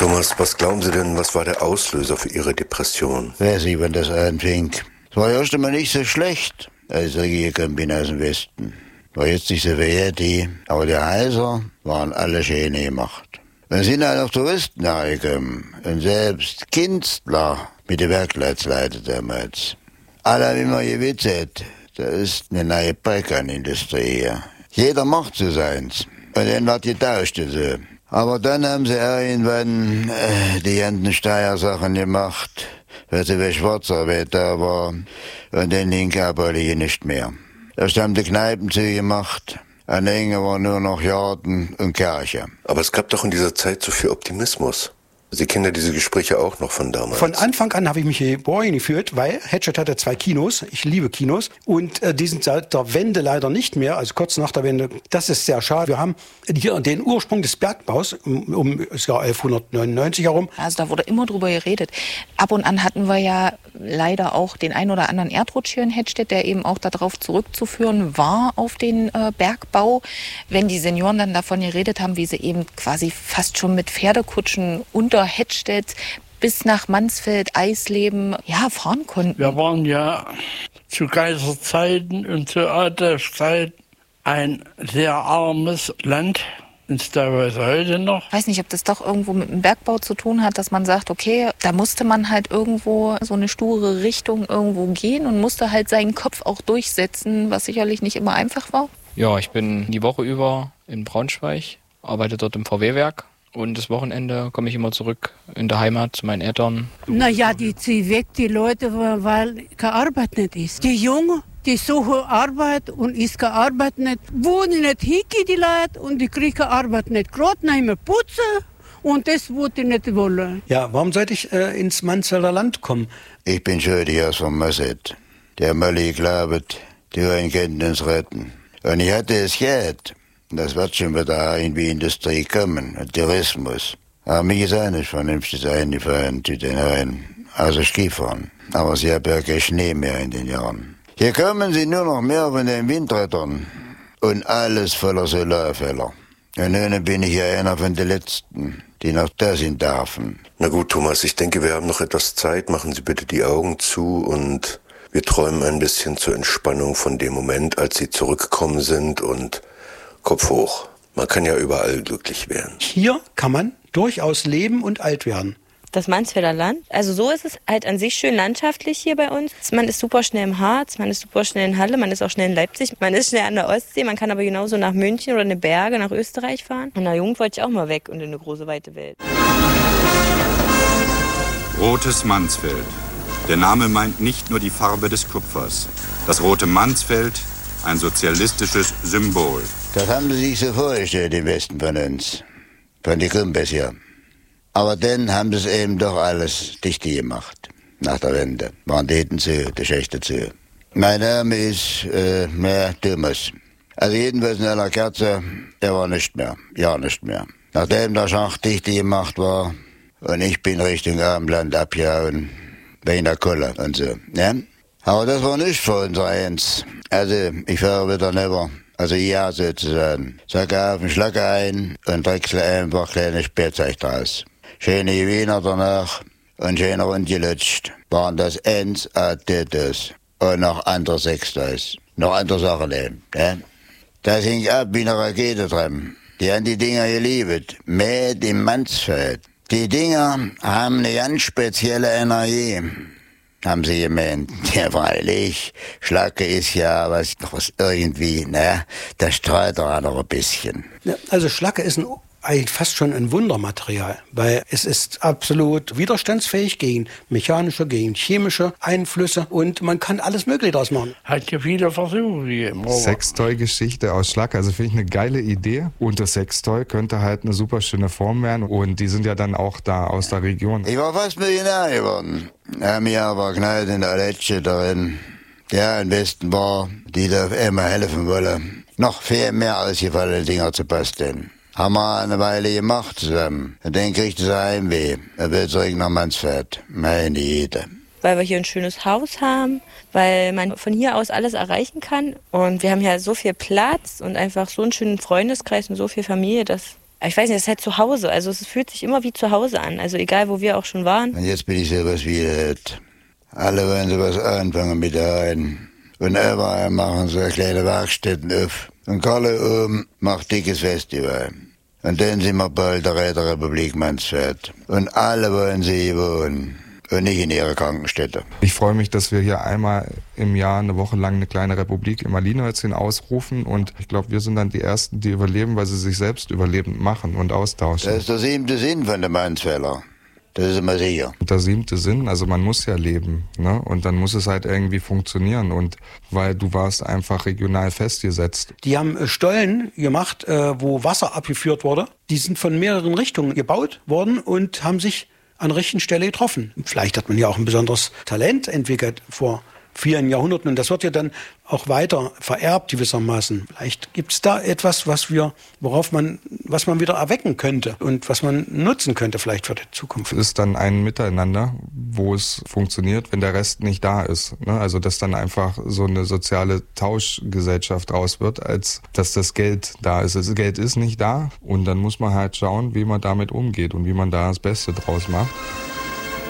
Thomas, was glauben Sie denn, was war der Auslöser für Ihre Depression? Weiß ich, wann das anfing. Es war erst einmal nicht so schlecht, als ich gekommen bin aus dem Westen. War jetzt nicht so wie aber die Häuser waren alle schön gemacht. Wir sind halt auch Touristen hergekommen und selbst Künstler mit den Werkleitsleuten damals. Alle haben immer gewitzelt, da ist eine neue Balkanindustrie hier. Jeder macht so seins. Und dann wird getauscht so. Aber dann haben sie irgendwann die ganzen Steuersachen gemacht, weil sie wie Schwarzarbeit da war. Und dann hing aber alle nicht mehr. Erst haben die Kneipen zugemacht. An der Enge waren nur noch Garten und Kirche. Aber es gab doch in dieser Zeit so viel Optimismus. Sie kennen ja diese Gespräche auch noch von damals. Von Anfang an habe ich mich hier Boring gefühlt, weil Hatchet hatte 2 Kinos. Ich liebe Kinos. Und die sind seit der Wende leider nicht mehr, also kurz nach der Wende. Das ist sehr schade. Wir haben hier den Ursprung des Bergbaus um das Jahr 1199 herum. Also da wurde immer drüber geredet. Ab und an hatten wir ja leider auch den ein oder anderen Erdrutsch hier in Hettstedt, der eben auch darauf zurückzuführen war, auf den Bergbau. Wenn die Senioren dann davon geredet haben, wie sie eben quasi fast schon mit Pferdekutschen unter Hettstedt bis nach Mansfeld, Eisleben, ja, fahren konnten. Wir waren ja zu Kaiserzeiten und zu Adolfszeiten ein sehr armes Land. Ist teilweise heute noch. Ich weiß nicht, ob das doch irgendwo mit dem Bergbau zu tun hat, dass man sagt, okay, da musste man halt irgendwo so eine sture Richtung irgendwo gehen und musste halt seinen Kopf auch durchsetzen, was sicherlich nicht immer einfach war. Ja, ich bin die Woche über in Braunschweig, arbeite dort im VW-Werk. Und das Wochenende komme ich immer zurück in der Heimat zu meinen Eltern. Naja, die ziehen weg, die Leute, weil keine Arbeit nicht ist. Die Jungen, die suchen Arbeit und ist keine Arbeit nicht. Wohnen nicht hier, die Leute, und die kriegen keine Arbeit nicht. Gerade nicht mehr putzen und das wollte ich nicht wollen. Ja, warum sollte ich ins Mansfelder Land kommen? Ich bin schuldig aus vom Masset. Der Mölli glaubt, die wollen uns retten. Und ich hatte es Geld. Das wird schon wieder irgendwie Industrie kommen, Tourismus. Aber mir ist auch nicht vernünftig eingefallen zu den Heuen, also Skifahren. Aber sie haben ja keinen Schnee mehr in den Jahren. Hier kommen sie nur noch mehr von den Windrädern und alles voller Solarfälle. Und nun bin ich ja einer von den Letzten, die noch da sind dürfen. Na gut, Thomas, ich denke, wir haben noch etwas Zeit. Machen Sie bitte die Augen zu und wir träumen ein bisschen zur Entspannung von dem Moment, als Sie zurückgekommen sind und Kopf hoch. Man kann ja überall glücklich werden. Hier kann man durchaus leben und alt werden. Das Mansfelder Land, also so ist es halt an sich schön landschaftlich hier bei uns. Man ist super schnell im Harz, man ist super schnell in Halle, man ist auch schnell in Leipzig, man ist schnell an der Ostsee, man kann aber genauso nach München oder in die Berge, nach Österreich fahren. In der Jugend wollte ich auch mal weg und in eine große, weite Welt. Rotes Mansfeld. Der Name meint nicht nur die Farbe des Kupfers. Das rote Mansfeld, ein sozialistisches Symbol. Das haben sie sich so vorgestellt, die Westen von uns. Von den Kumpels hier. Aber dann haben sie es eben doch alles dicht gemacht. Nach der Wende. Waren die Händen zu, die Schächte zu. Mein Name ist Thomas. Also jedenfalls in einer Kerze, der war nicht mehr. Ja, nicht mehr. Nachdem der Schacht dicht gemacht war und ich bin Richtung Abendland abgehauen, wegen der Kohle und so. Ja? Aber das war nicht für uns eins. Also ich fahre wieder never. Also ja, sozusagen. Sacke auf den Schlag ein und drechsel einfach kleine Spielzeug draus. Schöne Wiener danach und schön rundgelutscht. Waren das eins Tattoos. Und noch andere Sextoys. Noch andere Sachen eben. Ja? Das hing ab wie eine Rakete dran. Die haben die Dinger geliebt. Made in Mansfeld. Die Dinger haben eine ganz spezielle Energie. Haben sie gemeint. Ja, freilich, Schlacke ist ja was irgendwie, das strahlt doch auch noch ein bisschen. Ja, also Schlacke ist eigentlich fast schon ein Wundermaterial, weil es ist absolut widerstandsfähig gegen mechanische, gegen chemische Einflüsse und man kann alles Mögliche daraus machen. Hat ja viele Versuche gegeben. Sextoy-Geschichte aus Schlacke, also finde ich eine geile Idee. Und das Sextoy könnte halt eine super schöne Form werden und die sind ja dann auch da aus der Region. Ich war fast Millionär geworden. Haben mir aber knallt in der Letsche darin, der im Westen war, die da immer helfen wollen. Noch viel mehr ausgefallene Dinger zu basteln. Haben wir eine Weile gemacht zusammen. Und dann kriegt es Heimweh. Er will zurück nach Mansfeld. Meine Güte. Weil wir hier ein schönes Haus haben, weil man von hier aus alles erreichen kann. Und wir haben ja so viel Platz und einfach so einen schönen Freundeskreis und so viel Familie, dass ich weiß nicht, das ist halt zu Hause. Also es fühlt sich immer wie zu Hause an. Also egal, wo wir auch schon waren. Und jetzt bin ich sowas wie alle wollen sowas anfangen mit ein. Und überall machen so kleine Werkstätten auf. Und Kalle oben macht dickes Festival. Und dann sind wir bald der Räterepublik Mansfeld. Und alle wollen sie hier wohnen. Und nicht in ihrer Krankenstätte. Ich freue mich, dass wir hier einmal im Jahr eine Woche lang eine kleine Republik im Marlinehölzchen ausrufen. Und ich glaube, wir sind dann die Ersten, die überleben, weil sie sich selbst überlebend machen und austauschen. Das ist der 7. Sinn von der Mansfelder. Das ist immer sicher. Und der 7. Sinn, also man muss ja leben, ne? Und dann muss es halt irgendwie funktionieren. Und weil du warst einfach regional festgesetzt. Die haben Stollen gemacht, wo Wasser abgeführt wurde. Die sind von mehreren Richtungen gebaut worden und haben sich an der richtigen Stelle getroffen. Vielleicht hat man ja auch ein besonderes Talent entwickelt vor vielen Jahrhunderten und das wird ja dann auch weiter vererbt gewissermaßen. Vielleicht gibt es da etwas, was man wieder erwecken könnte und was man nutzen könnte vielleicht für die Zukunft. Es ist dann ein Miteinander, wo es funktioniert, wenn der Rest nicht da ist. Ne? Also dass dann einfach so eine soziale Tauschgesellschaft raus wird, als dass das Geld da ist. Das Geld ist nicht da und dann muss man halt schauen, wie man damit umgeht und wie man da das Beste draus macht.